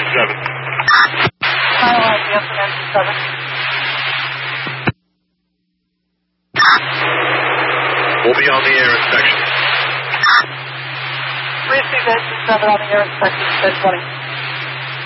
Final IDF from engine 7. We'll be on the air inspection. Receive engine 7 on the air inspection, 1020.